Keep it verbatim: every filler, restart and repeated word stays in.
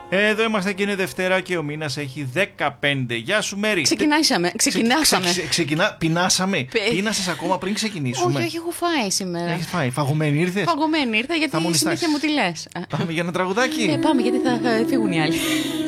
Εδώ είμαστε και είναι Δευτέρα και ο μήνας έχει δεκαπέντε. Γεια σου Μέρη. Ξεκινάσαμε. Ξεκινάσαμε. Ξε, ξε, ξεκινά, πεινάσαμε. Πείνασες ακόμα πριν ξεκινήσουμε? Όχι, όχι, έχω φάει σήμερα. Έχεις φάει. Φαγωμένη ήρθες? Φαγωμένη ήρθα γιατί συνέχεια μου τη λες. Πάμε για ένα τραγουδάκι. Ε, πάμε γιατί θα φύγουν οι άλλοι.